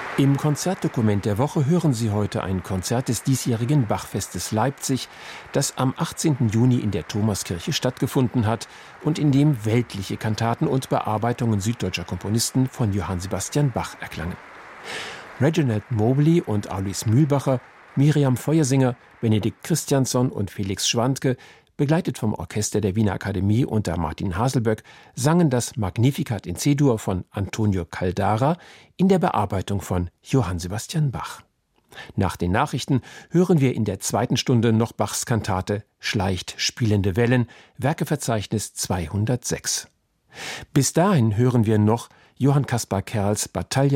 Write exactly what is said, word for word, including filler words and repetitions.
Im Konzertdokument der Woche hören Sie heute ein Konzert des diesjährigen Bachfestes Leipzig, das am achtzehnten Juni in der Thomaskirche stattgefunden hat und in dem weltliche Kantaten und Bearbeitungen süddeutscher Komponisten von Johann Sebastian Bach erklangen. Reginald Mobley und Alois Mühlbacher, Miriam Feuersinger, Benedikt Christiansson und Felix Schwantke, begleitet vom Orchester der Wiener Akademie unter Martin Haselböck, sangen das Magnificat in C-Dur von Antonio Caldara in der Bearbeitung von Johann Sebastian Bach. Nach den Nachrichten hören wir in der zweiten Stunde noch Bachs Kantate Schleicht spielende Wellen, Werkeverzeichnis zweihundertsechs. Bis dahin hören wir noch Johann Caspar Kerls Battaglia